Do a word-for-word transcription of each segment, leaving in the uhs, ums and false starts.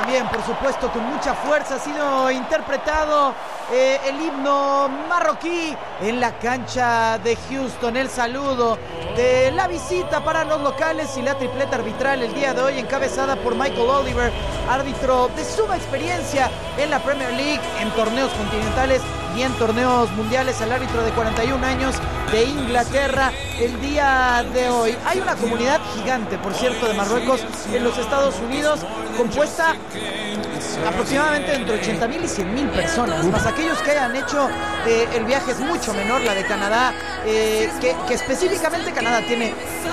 también, por supuesto, con mucha fuerza ha sido interpretado eh, el himno marroquí en la cancha de Houston. El saludo de la visita para los locales y la tripleta arbitral el día de hoy, encabezada por Michael Oliver, árbitro de suma experiencia en la Premier League, en torneos continentales y en torneos mundiales, el árbitro de cuarenta y un años de Inglaterra el día de hoy. Hay una comunidad gigante, por cierto, de Marruecos en los Estados Unidos, compuesta aproximadamente entre ochenta mil y cien mil personas, más aquellos que hayan hecho eh, el viaje es mucho menor, la de Canadá, eh, que, que específicamente Canadá tiene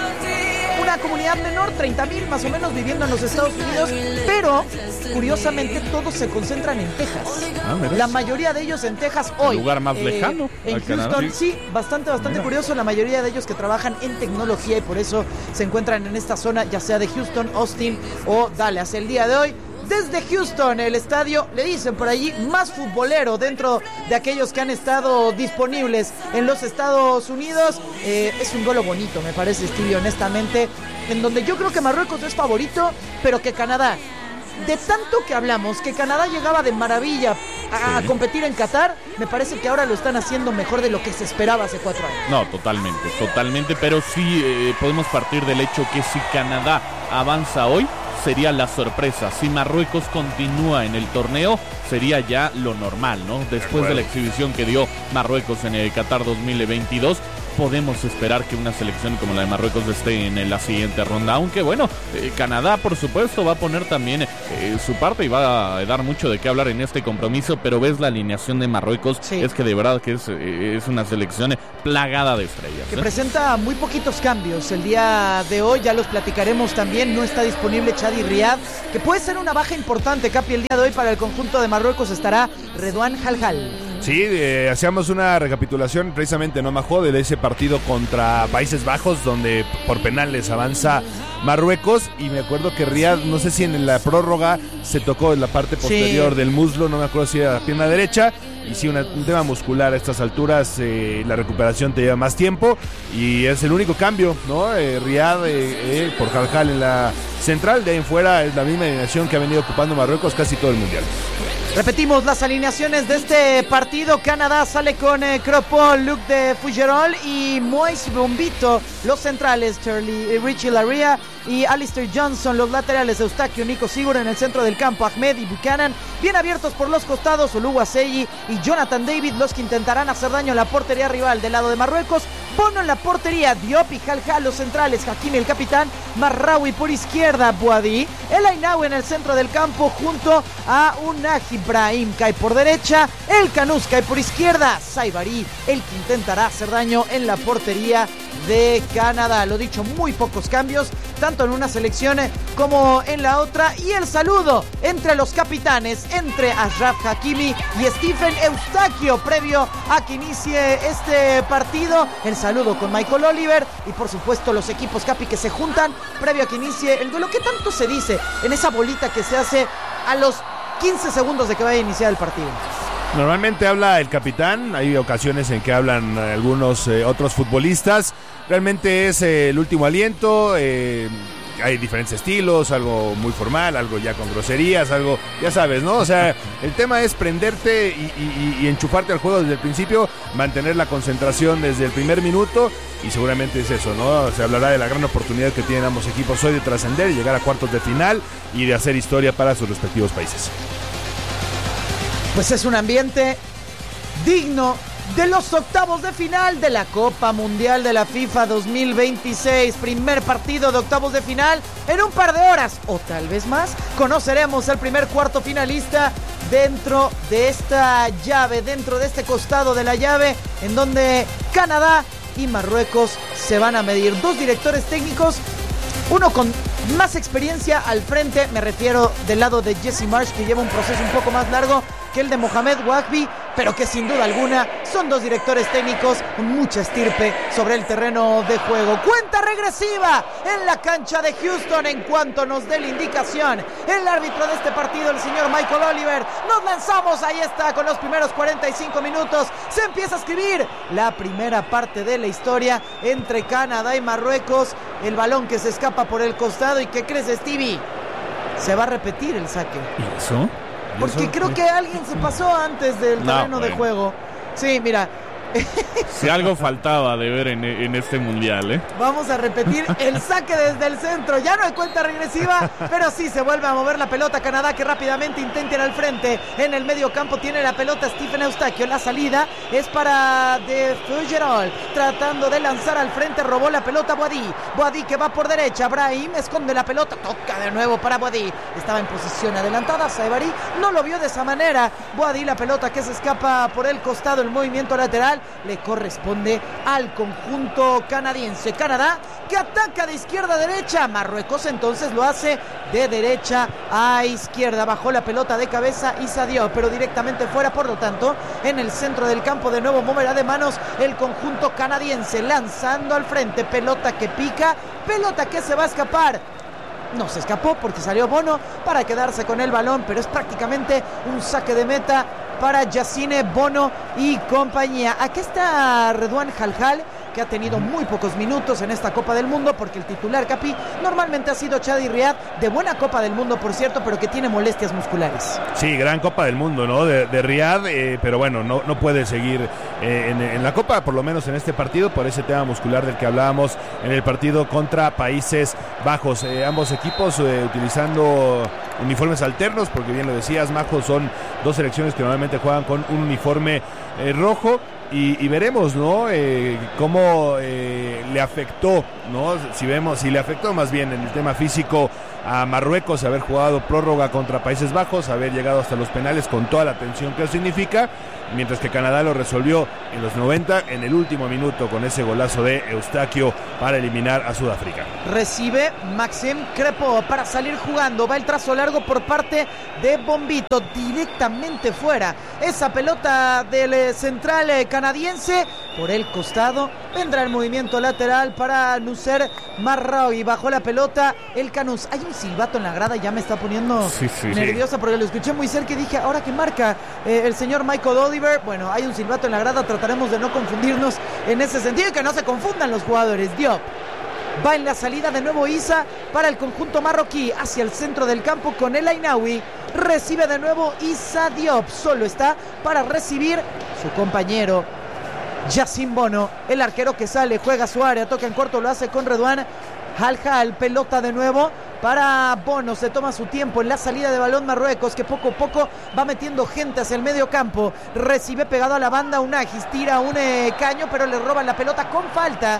una comunidad menor, treinta mil más o menos viviendo en los Estados Unidos, pero curiosamente todos se concentran en Texas. Ah, la mayoría de ellos en Texas hoy. El lugar más eh, lejano. En Houston, Canadá. Sí, bastante, bastante mira. curioso. La mayoría de ellos que trabajan en tecnología y por eso se encuentran en esta zona, ya sea de Houston, Austin o Dallas. El día de hoy, desde Houston, el estadio, le dicen por allí, más futbolero dentro de aquellos que han estado disponibles en los Estados Unidos. Eh, es un duelo bonito, me parece, Stevie, honestamente, en donde yo creo que Marruecos es favorito, pero que Canadá, de tanto que hablamos, que Canadá llegaba de maravilla a, sí. a competir en Qatar, me parece que ahora lo están haciendo mejor de lo que se esperaba hace cuatro años. No, totalmente, totalmente, pero sí eh, podemos partir del hecho que si Canadá avanza hoy, sería la sorpresa. Si Marruecos continúa en el torneo, sería ya lo normal, ¿no? Después de la exhibición que dio Marruecos en el Qatar dos mil veintidós, podemos esperar que una selección como la de Marruecos esté en la siguiente ronda, aunque bueno, eh, Canadá por supuesto va a poner también eh, su parte y va a dar mucho de qué hablar en este compromiso, pero ves la alineación de Marruecos, sí. es que de verdad que es, eh, es una selección plagada de estrellas. Que ¿eh? presenta muy poquitos cambios el día de hoy, ya los platicaremos también. No está disponible Chadi Riad, que puede ser una baja importante, Capi, el día de hoy para el conjunto de Marruecos. Estará Redouane Halhal. Sí, eh, hacíamos una recapitulación precisamente, ¿no, Majo? De ese partido contra Países Bajos, donde por penales avanza Marruecos, y me acuerdo que Riad, no sé si en la prórroga se tocó en la parte posterior sí. del muslo, no me acuerdo si era la pierna derecha, y sí, una, un tema muscular a estas alturas, eh, la recuperación te lleva más tiempo, y es el único cambio, ¿no? Eh, Riad eh, eh, por Halhal en la central, de ahí en fuera es la misma alineación que ha venido ocupando Marruecos casi todo el mundial. Repetimos las alineaciones de este partido. Canadá sale con eh, Cropol, Luc de Fougerolles y Moise Bombito, los centrales, Charlie, eh, Richie Laryea y Alistair Johnson, los laterales, Eustaquio, Nico Sigur en el centro del campo, Ahmed y Buchanan, bien abiertos por los costados, Oluwaseyi y Jonathan David, los que intentarán hacer daño a la portería rival. Del lado de Marruecos, Bono en la portería, Diop y Halhal los centrales, Hakimi el capitán, Marraoui por izquierda, Boadi, El Ainaoui en el centro del campo junto a Unai Brahim cae por derecha, El Canous cae por izquierda, Saibari el que intentará hacer daño en la portería de Canadá. Lo dicho, muy pocos cambios, tanto en una selección como en la otra, y el saludo entre los capitanes, entre Achraf Hakimi y Stephen Eustaquio, previo a que inicie este partido. El saludo con Michael Oliver y por supuesto los equipos, Capi, que se juntan previo a que inicie el duelo. ¿Qué tanto se dice en esa bolita que se hace a los quince segundos de que vaya a iniciar el partido? Normalmente habla el capitán, hay ocasiones en que hablan algunos eh, otros futbolistas. Realmente es eh, el último aliento, eh, hay diferentes estilos, algo muy formal, algo ya con groserías, algo, ya sabes, ¿no? O sea, el tema es prenderte y, y, y enchufarte al juego desde el principio, mantener la concentración desde el primer minuto, y seguramente es eso, ¿no? Se hablará de la gran oportunidad que tienen ambos equipos hoy de trascender y llegar a cuartos de final y de hacer historia para sus respectivos países. Pues es un ambiente digno de los octavos de final de la Copa Mundial de la FIFA dos mil veintiséis. Primer partido de octavos de final. En un par de horas, o tal vez más, conoceremos el primer cuarto finalista dentro de esta llave, dentro de este costado de la llave, en donde Canadá y Marruecos se van a medir. Dos directores técnicos, uno con más experiencia al frente, me refiero del lado de Jesse Marsch, que lleva un proceso un poco más largo que el de Mohamed Wahbi, pero que sin duda alguna son dos directores técnicos con mucha estirpe sobre el terreno de juego. Cuenta regresiva en la cancha de Houston en cuanto nos dé la indicación el árbitro de este partido, el señor Michael Oliver. Nos lanzamos, ahí está, con los primeros cuarenta y cinco minutos. Se empieza a escribir la primera parte de la historia entre Canadá y Marruecos. El balón que se escapa por el costado, ¿y qué crees, Stevie? se va a repetir el saque. ¿Y eso? Porque ¿Y eso? creo que alguien se pasó antes del No, terreno bueno. de juego. Sí, mira. Si algo faltaba de ver en, en este mundial, ¿eh? Vamos a repetir el saque desde el centro. Ya no hay cuenta regresiva, pero sí se vuelve a mover la pelota. Canadá que rápidamente intenta ir al frente. En el medio campo tiene la pelota Stephen Eustaquio. La salida es para De Fougerolles, tratando de lanzar al frente. Robó la pelota Boadí. Boadí que va por derecha. Brahim esconde la pelota. Toca de nuevo para Boadí. Estaba en posición adelantada. Saibari no lo vio de esa manera. Boadí, la pelota que se escapa por el costado. El movimiento lateral le corresponde al conjunto canadiense. Canadá que ataca de izquierda a derecha. Marruecos entonces lo hace de derecha a izquierda. Bajó la pelota de cabeza Issa Diop, pero directamente fuera. Por lo tanto, en el centro del campo de nuevo moverá de manos el conjunto canadiense, lanzando al frente. Pelota que pica, pelota que se va a escapar. No se escapó porque salió Bono para quedarse con el balón, pero es prácticamente un saque de meta para Yacine Bono y compañía. Aquí está Redouane Halhal, que ha tenido muy pocos minutos en esta Copa del Mundo, porque el titular, Capi, normalmente ha sido Chadi Riad, de buena Copa del Mundo, por cierto, pero que tiene molestias musculares. Sí, gran Copa del Mundo, ¿no? De, de Riad, eh, pero bueno, no, no puede seguir eh, en, en la Copa, por lo menos en este partido, por ese tema muscular del que hablábamos en el partido contra Países Bajos. Eh, ambos equipos eh, utilizando uniformes alternos, porque bien lo decías, Majo, son dos selecciones que normalmente juegan con un uniforme eh, rojo. Y, y veremos, ¿no? Eh, cómo eh, le afectó, ¿no? Si vemos, si le afectó más bien en el tema físico a Marruecos, haber jugado prórroga contra Países Bajos, haber llegado hasta los penales con toda la tensión que eso significa, mientras que Canadá lo resolvió en los noventa, en el último minuto, con ese golazo de Eustaquio para eliminar a Sudáfrica. Recibe Maxime Crepeau para salir jugando. Va el trazo largo por parte de Bombito, directamente fuera. Esa pelota del central canadiense por el costado. Vendrá el movimiento lateral para Nusser Marraoui. Bajó la pelota el Canús. Hay un silbato en la grada, ya me está poniendo sí, sí, nerviosa porque lo escuché muy cerca y dije, ahora que marca eh, el señor Michael Oliver. Bueno, hay un silbato en la grada, trataremos de no confundirnos en ese sentido y que no se confundan los jugadores. Diop va en la salida de nuevo Issa para el conjunto marroquí hacia el centro del campo con el Ainaoui. Recibe de nuevo Issa Diop. Solo está para recibir su compañero Yacine Bono, el arquero que sale, juega su área, toca en corto, lo hace con Redouane Halhal. Pelota de nuevo para Bono, se toma su tiempo en la salida de balón Marruecos, que poco a poco va metiendo gente hacia el medio campo. Recibe pegado a la banda Unagis, tira un eh, caño, pero le roban la pelota con falta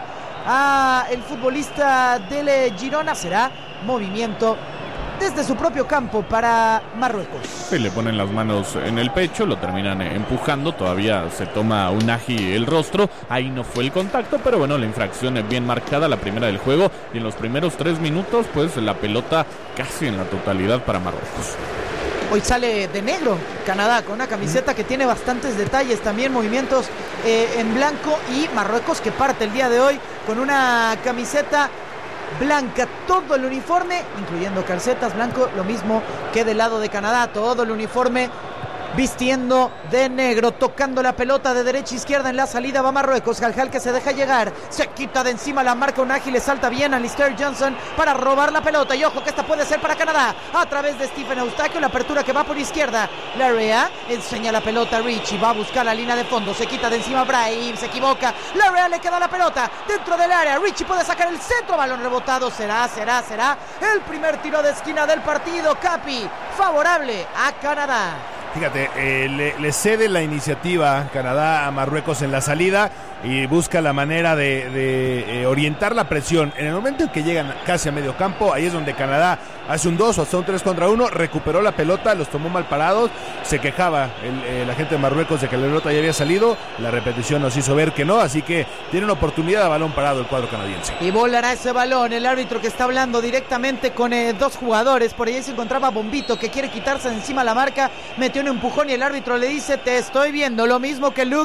a el futbolista del eh, Girona. Será movimiento desde su propio campo para Marruecos. Sí, le ponen las manos en el pecho, lo terminan empujando, todavía se toma un ají el rostro, ahí no fue el contacto, pero bueno, la infracción es bien marcada, la primera del juego, y en los primeros tres minutos, pues la pelota casi en la totalidad para Marruecos. Hoy sale de negro Canadá con una camiseta que tiene bastantes detalles, también movimientos eh, en blanco, y Marruecos que parte el día de hoy con una camiseta blanca, todo el uniforme, incluyendo calcetas, blanco, lo mismo que del lado de Canadá, todo el uniforme vistiendo de negro, tocando la pelota de derecha a izquierda en la salida va Marruecos. Halhal que se deja llegar, se quita de encima la marca un ágil, le salta bien a Alistair Johnson para robar la pelota, y ojo que esta puede ser para Canadá a través de Stephen Eustaquio, la apertura que va por izquierda. Larea enseña la pelota a Richie, va a buscar la línea de fondo, se quita de encima Brahim, se equivoca, Larea le queda la pelota dentro del área, Richie puede sacar el centro, balón rebotado, será, será, será el primer tiro de esquina del partido, Capi, favorable a Canadá. Fíjate, eh, le, le cede la iniciativa Canadá a Marruecos en la salida y busca la manera de, de eh, orientar la presión. En el momento en que llegan casi a medio campo, ahí es donde Canadá hace un dos o hasta un tres contra uno, recuperó la pelota, los tomó mal parados, se quejaba el, eh, la gente de Marruecos de que la pelota ya había salido, la repetición nos hizo ver que no, así que tiene una oportunidad de balón parado el cuadro canadiense. Y volará ese balón, el árbitro que está hablando directamente con eh, dos jugadores, por ahí se encontraba Bombito que quiere quitarse de encima la marca, metió un empujón y el árbitro le dice, te estoy viendo, lo mismo que Luke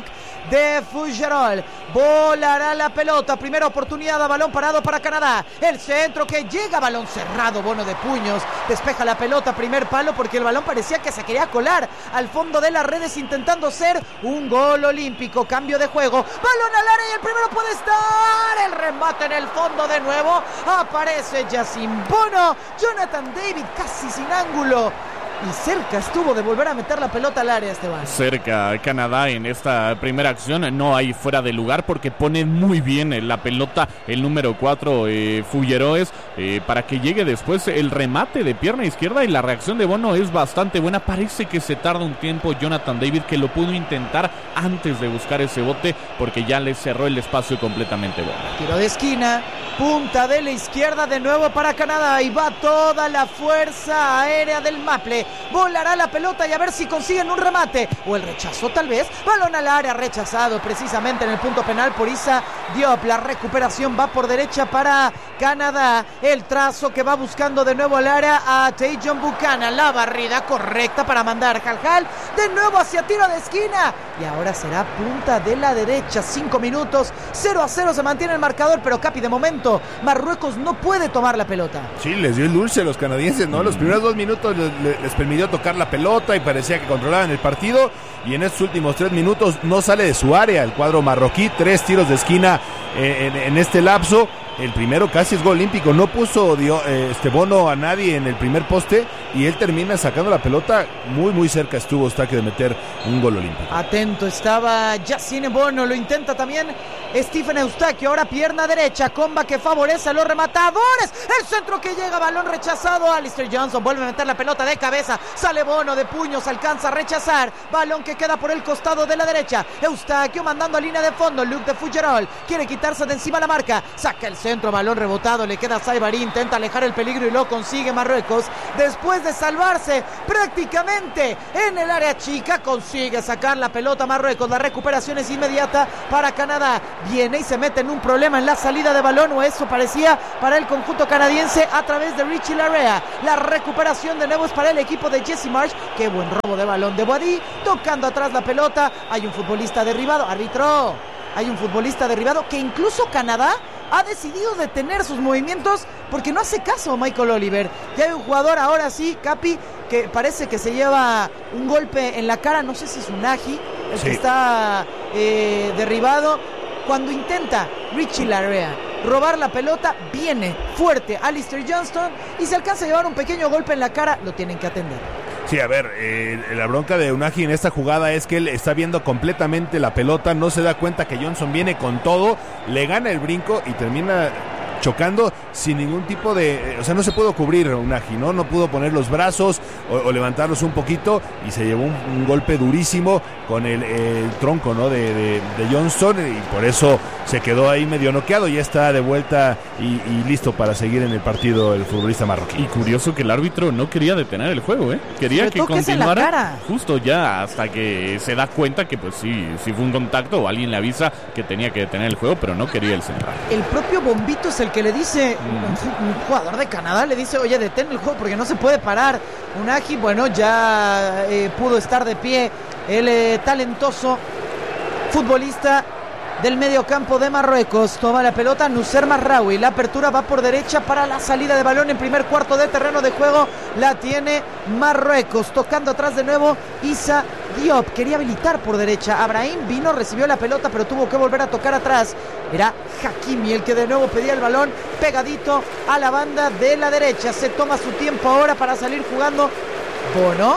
de Fougerolles. Volará la pelota, primera oportunidad, a balón parado para Canadá. El centro que llega, balón cerrado, Bono de puños, despeja la pelota, primer palo, porque el balón parecía que se quería colar al fondo de las redes intentando ser un gol olímpico. Cambio de juego, balón al área y el primero puede estar, el remate en el fondo de nuevo, aparece Yacine Bono, Jonathan David casi sin ángulo. Y cerca estuvo de volver a meter la pelota al área, Esteban. Cerca Canadá en esta primera acción, no hay fuera de lugar porque pone muy bien la pelota el número cuatro, eh, Fougerolles, eh, para que llegue después el remate de pierna izquierda, y la reacción de Bono es bastante buena. Parece que se tarda un tiempo Jonathan David, que lo pudo intentar antes de buscar ese bote porque ya le cerró el espacio completamente. Bono. Tiro de esquina, punta de la izquierda de nuevo para Canadá y va toda la fuerza aérea del Maple. Volará la pelota y a ver si consiguen un remate o el rechazo tal vez. Balón al área, rechazado precisamente en el punto penal por Issa Diop. La recuperación va por derecha para Canadá. El trazo que va buscando de nuevo al área a Tajon Buchanan. La barrida correcta para mandar Jaljal de nuevo hacia tiro de esquina. Y ahora será punta de la derecha. Cinco minutos, cero a cero se mantiene el marcador, pero Capi, de momento Marruecos no puede tomar la pelota. Sí, les dio el dulce a los canadienses, ¿no? Los primeros dos minutos les, les permitió tocar la pelota y parecía que controlaban el partido, y en estos últimos tres minutos no sale de su área el cuadro marroquí. Tres tiros de esquina en, en, en este lapso. El primero casi es gol olímpico, no puso dio, eh, este Bono a nadie en el primer poste y él termina sacando la pelota. Muy muy cerca estuvo Eustaquio de meter un gol olímpico. Atento estaba Yacine Bono, lo intenta también Stephen Eustaquio. Ahora pierna derecha, comba que favorece a los rematadores, el centro que llega, balón rechazado. Alistair Johnson vuelve a meter la pelota de cabeza, sale Bono de puños, alcanza a rechazar, balón que queda por el costado de la derecha. Eustaquio mandando a línea de fondo, Luc de Fougerolles quiere quitarse de encima la marca, saca el centro, balón rebotado, le queda a Saibari, intenta alejar el peligro y lo consigue Marruecos. Después de salvarse prácticamente en el área chica, consigue sacar la pelota Marruecos. La recuperación es inmediata para Canadá. Viene y se mete en un problema en la salida de balón, o eso parecía para el conjunto canadiense a través de Richie Larea. La recuperación de nuevo es para el equipo de Jesse Marsh. Qué buen robo de balón de Boadi, tocando atrás la pelota. Hay un futbolista derribado, árbitro. Hay un futbolista derribado que incluso Canadá ha decidido detener sus movimientos porque no hace caso a Michael Oliver. Ya hay un jugador ahora sí, Capi, que parece que se lleva un golpe en la cara. No sé si es Unagi el sí. que está eh, derribado. Cuando intenta Richie Larea robar la pelota, viene fuerte Alistair Johnston y se alcanza a llevar un pequeño golpe en la cara. Lo tienen que atender. Sí, a ver, eh, la bronca de Unagi en esta jugada es que él está viendo completamente la pelota, no se da cuenta que Johnson viene con todo, le gana el brinco y termina chocando sin ningún tipo de... O sea, no se pudo cubrir Unagi, ¿no? No pudo poner los brazos o, o levantarlos un poquito y se llevó un, un golpe durísimo con el, el tronco, ¿no? De, de, de Johnston, y por eso se quedó ahí medio noqueado. Ya está de vuelta y, y listo para seguir en el partido el futbolista marroquí. Y curioso que el árbitro no quería detener el juego, ¿eh? Quería que continuara justo ya hasta que se da cuenta que pues sí, sí fue un contacto o alguien le avisa que tenía que detener el juego, pero no quería el central. El propio Bombito es el que le dice, mm. un, un jugador de Canadá le dice, oye, detén el juego porque no se puede parar. Unagi, bueno, ya eh, pudo estar de pie el eh, talentoso futbolista del mediocampo de Marruecos. Toma la pelota Nusser Marraoui, la apertura va por derecha para la salida de balón en primer cuarto de terreno de juego. La tiene Marruecos, tocando atrás de nuevo Issa Diop, quería habilitar por derecha, Abrahim vino, recibió la pelota pero tuvo que volver a tocar atrás. Era Hakimi el que de nuevo pedía el balón pegadito a la banda de la derecha. Se toma su tiempo ahora para salir jugando Bono,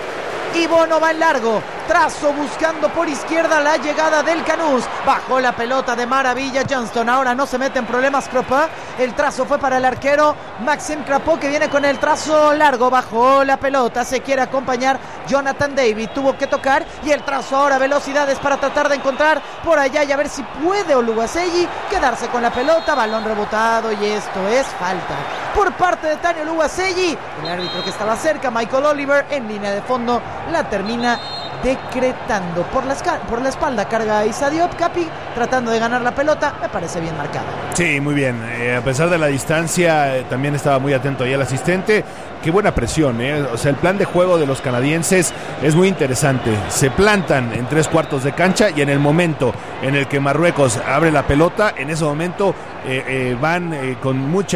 y Bono va en largo, trazo buscando por izquierda la llegada del Canús, bajó la pelota de maravilla Johnston, ahora no se mete en problemas Cropá, el trazo fue para el arquero Maxime Crapo, que viene con el trazo largo, bajó la pelota, se quiere acompañar Jonathan David, tuvo que tocar y el trazo ahora, velocidades para tratar de encontrar por allá y a ver si puede Oluwaseyi quedarse con la pelota, balón rebotado y esto es falta por parte de Tani Oluwaseyi. El árbitro que estaba cerca, Michael Oliver, en línea de fondo la termina decretando. Por la, por la espalda carga a Issa Diop, Capi, tratando de ganar la pelota, me parece bien marcada. Sí, muy bien. Eh, a pesar de la distancia, eh, también estaba muy atento ahí el asistente. Qué buena presión, ¿eh? O sea, el plan de juego de los canadienses es muy interesante. Se plantan en tres cuartos de cancha y en el momento en el que Marruecos abre la pelota, en ese momento eh, eh, van eh, con mucha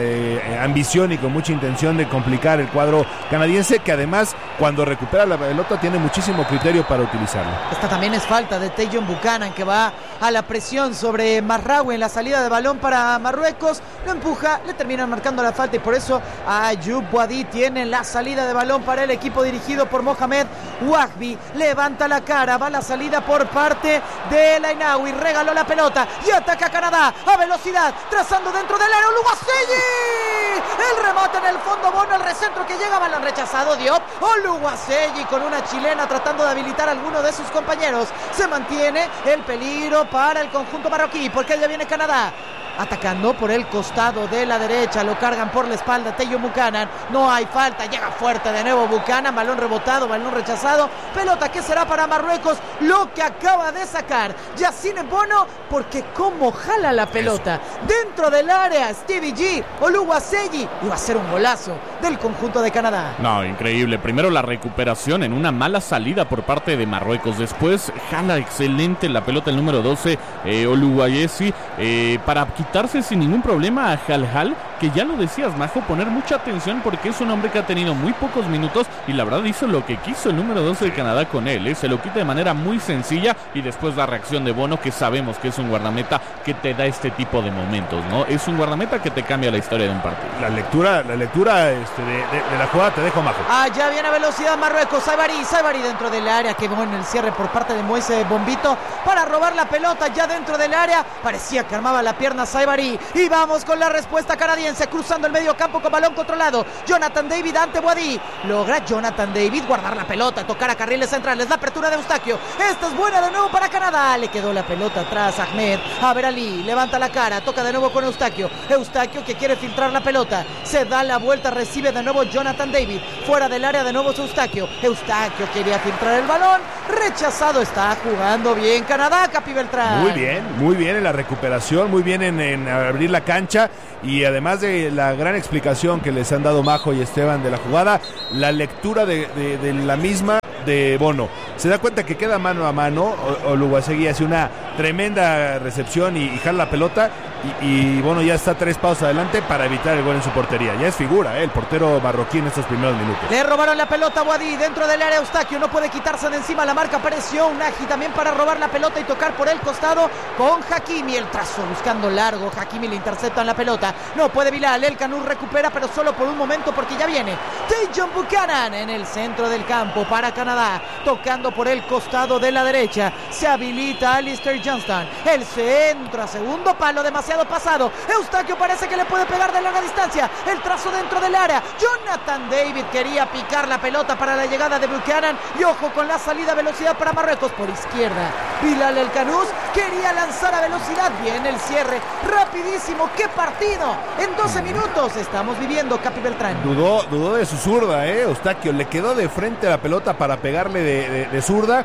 eh, ambición y con mucha intención de complicar el cuadro canadiense, que además cuando recupera la pelota tiene muchísimo criterio para utilizarlo. Esta también es falta de Tajon Buchanan, que va a la presión sobre Marraoui en la salida de balón para Marruecos, lo empuja, le terminan marcando la falta y por eso Ayoub Boadi tiene la salida de balón para el equipo dirigido por Mohamed Wahbi. Levanta la cara, va la salida por parte de El Ainaoui, regaló la pelota y ataca a Canadá a velocidad, trazando dentro del área Oluwaseyi. El remate en el fondo, Bono, el recentro que llega, balón rechazado, Diop. Oluwaseyi con una chilena tratando de habilitar a alguno de sus compañeros. Se mantiene el peligro para el conjunto marroquí, porque ya viene Canadá atacando por el costado de la derecha, lo cargan por la espalda Tajon Buchanan, no hay falta, llega fuerte de nuevo Buchanan, balón rebotado, balón rechazado, pelota que será para Marruecos, lo que acaba de sacar Yassine Bono, porque cómo jala la pelota Eso. dentro del área, Stevie G, Oluwaseyi, iba a ser un golazo del conjunto de Canadá. No, increíble, primero la recuperación en una mala salida por parte de Marruecos, después jala excelente la pelota el número doce, eh, Oluwaseyi, eh, para quitarse sin ningún problema a Halhal, que ya lo decías, Majo, poner mucha atención porque es un hombre que ha tenido muy pocos minutos y la verdad hizo lo que quiso el número doce de Canadá con él, ¿eh? Se lo quita de manera muy sencilla y después la reacción de Bono, que sabemos que es un guardameta que te da este tipo de momentos, ¿no? Es un guardameta que te cambia la historia de un partido. La lectura, la lectura este, de, de, de la jugada te dejo, Majo. Ah, ya viene velocidad Marruecos, Saibari, Saibari dentro del área, que bueno el cierre por parte de Moise Bombito para robar la pelota ya dentro del área, parecía que armaba la pierna Saibari, y vamos con la respuesta canadiense, cruzando el medio campo con balón controlado, Jonathan David ante Boadi, logra Jonathan David guardar la pelota, tocar a carriles centrales, la apertura de Eustaquio, esta es buena de nuevo para Canadá, le quedó la pelota atrás Ahmed, Aberali, levanta la cara, toca de nuevo con Eustaquio, Eustaquio que quiere filtrar la pelota, se da la vuelta, recibe de nuevo Jonathan David, fuera del área de nuevo Eustaquio, Eustaquio quería filtrar el balón, rechazado, está jugando bien Canadá, Capi Beltrán. Muy bien, muy bien en la recuperación, muy bien en, en abrir la cancha y además de la gran explicación que les han dado Majo y Esteban de la jugada, la lectura de, de, de la misma de Bono. Se da cuenta que queda mano a mano, Oluwaseyi hace una tremenda recepción y, y jala la pelota y, y Bono ya está tres pasos adelante para evitar el gol en su portería. Ya es figura, ¿eh? El portero marroquí en estos primeros minutos. Le robaron la pelota a Boadi dentro del área, Eustaquio no puede quitarse de encima la marca, apareció Unagi también para robar la pelota y tocar por el costado con Hakimi, el trazo buscando largo, Hakimi le intercepta en la pelota, no puede Bilal, el Canú recupera pero solo por un momento porque ya viene Tajon Buchanan en el centro del campo para Canadá, tocando por el costado de la derecha, se habilita Alistair Johnston, el centro a segundo palo, demasiado pasado, Eustaquio parece que le puede pegar de larga distancia, el trazo dentro del área, Jonathan David quería picar la pelota para la llegada de Buchanan y ojo con la salida a velocidad para Marruecos por izquierda, Bilal El Canús quería lanzar a velocidad, viene el cierre, rapidísimo, qué partido, en doce minutos estamos viviendo, Capi Beltrán. Dudó, dudó de su zurda, eh, Eustaquio, le quedó de frente a la pelota para pegarle de, de, de zurda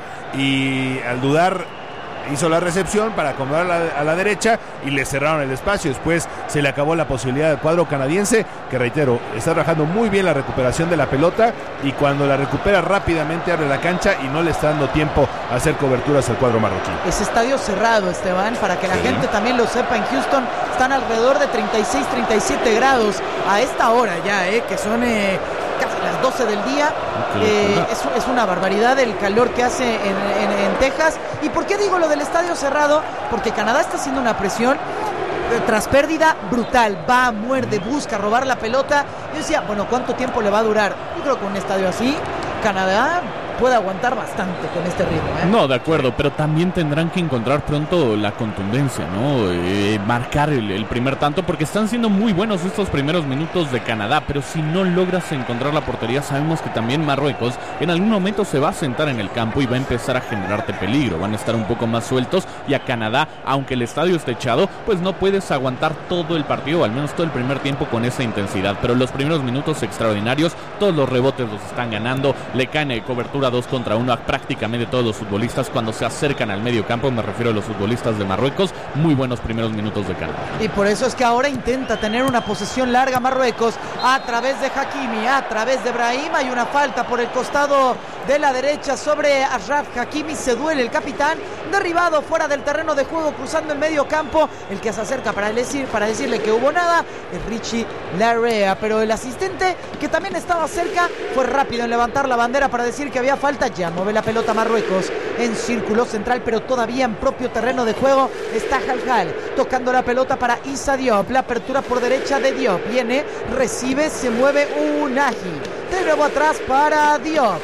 y al dudar hizo la recepción para acomodar a la, a la derecha y le cerraron el espacio. Después se le acabó la posibilidad del cuadro canadiense, que reitero, está trabajando muy bien la recuperación de la pelota y cuando la recupera rápidamente abre la cancha y no le está dando tiempo a hacer coberturas al cuadro marroquí. Es estadio cerrado, Esteban, para que la sí. gente también lo sepa. En Houston están alrededor de treinta y seis, treinta y siete grados a esta hora ya, eh, que son eh, casi las doce del día. Eh, es, es una barbaridad el calor que hace en, en, en Texas. ¿Y por qué digo lo del estadio cerrado? Porque Canadá está haciendo una presión tras pérdida brutal, va, muerde, busca robar la pelota. Yo decía, bueno, ¿cuánto tiempo le va a durar? Yo creo que un estadio así, Canadá puede aguantar bastante con este ritmo, ¿eh? No, de acuerdo, pero también tendrán que encontrar pronto la contundencia, ¿no? Eh, marcar el, el primer tanto, porque están siendo muy buenos estos primeros minutos de Canadá, pero si no logras encontrar la portería, sabemos que también Marruecos en algún momento se va a sentar en el campo y va a empezar a generarte peligro, van a estar un poco más sueltos y a Canadá, aunque el estadio esté echado, pues no puedes aguantar todo el partido, al menos todo el primer tiempo con esa intensidad, pero los primeros minutos extraordinarios, todos los rebotes los están ganando, le caen en cobertura dos contra uno a prácticamente todos los futbolistas cuando se acercan al medio campo, me refiero a los futbolistas de Marruecos. Muy buenos primeros minutos de Canadá. Y por eso es que ahora intenta tener una posesión larga Marruecos a través de Hakimi, a través de Brahim. Hay una falta por el costado de la derecha sobre Achraf Hakimi. Se duele el capitán, derribado fuera del terreno de juego, cruzando el medio campo. El que se acerca para, decir, para decirle que hubo nada es Richie Larrea, pero el asistente, que también estaba cerca, fue rápido en levantar la bandera para decir que había falta. Ya mueve la pelota Marruecos en círculo central, pero todavía en propio terreno de juego está Halhal tocando la pelota para Issa Diop. La apertura por derecha de Diop, viene, recibe, se mueve Unahi, de nuevo atrás para Diop.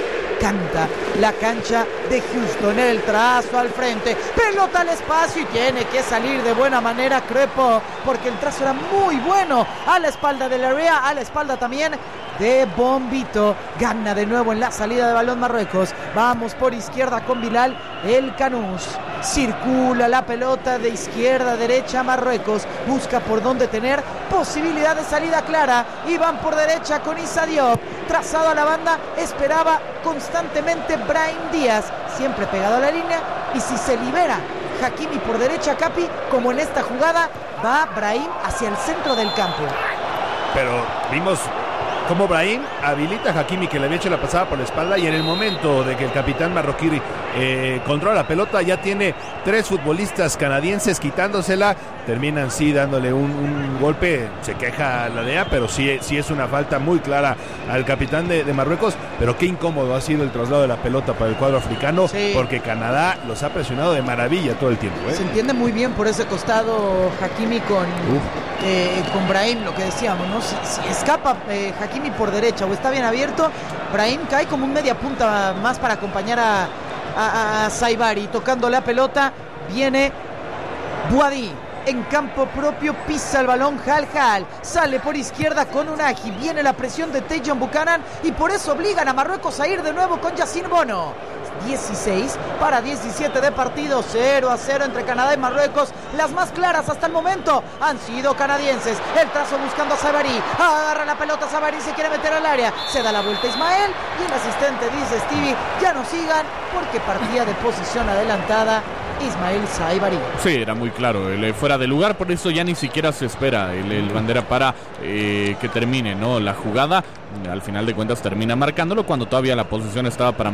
Canta la cancha de Houston, el trazo al frente, pelota al espacio y tiene que salir de buena manera Crepo, porque el trazo era muy bueno a la espalda de Larrea, a la espalda también de Bombito. Gana de nuevo en la salida de balón Marruecos. Vamos por izquierda con Bilal El Canous. Circula la pelota de izquierda a derecha Marruecos. Busca por dónde tener posibilidad de salida clara. Y van por derecha con Issa Diop. Trazado a la banda, esperaba constantemente Brahim Díaz. Siempre pegado a la línea. Y si se libera Hakimi por derecha, Capi, como en esta jugada, va Brahim hacia el centro del campo. Pero vimos como Brahim habilita a Hakimi, que le había hecho la pasada por la espalda, y en el momento de que el capitán marroquí eh, controla la pelota, ya tiene tres futbolistas canadienses quitándosela, terminan sí dándole un, un golpe, se queja la D E A, pero sí, sí es una falta muy clara al capitán de, de Marruecos. Pero qué incómodo ha sido el traslado de la pelota para el cuadro africano, sí, porque Canadá los ha presionado de maravilla todo el tiempo, ¿eh? Se entiende muy bien por ese costado Hakimi con, eh, con Brahim, lo que decíamos, ¿no? Si, si escapa eh, Hakimi por derecha o está bien abierto, Brahim cae como un media punta más para acompañar a, a, a Saibari. Tocando la pelota viene Bouhaddi en campo propio, pisa el balón Halhal, sale por izquierda con Unahi, viene la presión de Tajon Buchanan y por eso obligan a Marruecos a ir de nuevo con Yassine Bono. dieciséis para diecisiete de partido, cero a cero entre Canadá y Marruecos. Las más claras hasta el momento han sido canadienses. El trazo buscando a Saibari, agarra la pelota Saibari, se quiere meter al área, se da la vuelta Ismael y el asistente dice: Stevie, ya no sigan porque partía de posición adelantada Ismael Saibari. Sí, era muy claro, el fuera de lugar, por eso ya ni siquiera se espera el, el bandera para eh, que termine, ¿no?, la jugada. Al final de cuentas termina marcándolo cuando todavía la posición estaba para